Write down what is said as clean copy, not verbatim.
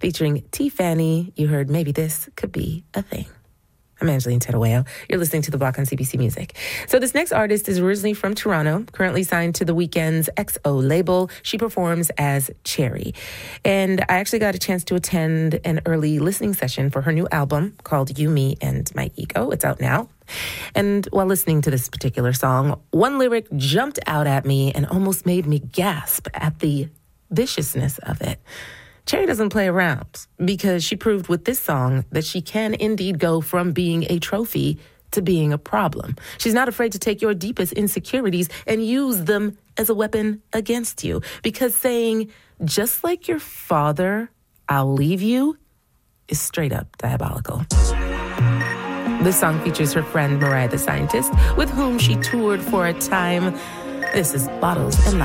featuring T. Fanny. You heard Maybe This Could Be a Thing. I'm Angeline Terueo. You're listening to The Block on CBC Music. So this next artist is originally from Toronto, currently signed to The Weeknd's XO label. She performs as Cherry. And I actually got a chance to attend an early listening session for her new album called You, Me, and My Ego. It's out now. And while listening to this particular song, one lyric jumped out at me and almost made me gasp at the viciousness of it. Cherry doesn't play around because she proved with this song that she can indeed go from being a trophy to being a problem. She's not afraid to take your deepest insecurities and use them as a weapon against you, because saying, just like your father, I'll leave you, is straight up diabolical. This song features her friend Mariah the Scientist, with whom she toured for a time. This is Bottles and Lights.